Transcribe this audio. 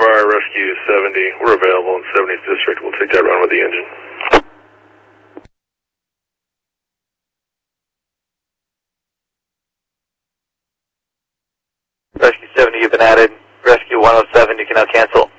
Fire Rescue 70. We're available in 70th District. We'll take that run with the engine. Rescue 70, you've been added. Rescue 107, you can now cancel.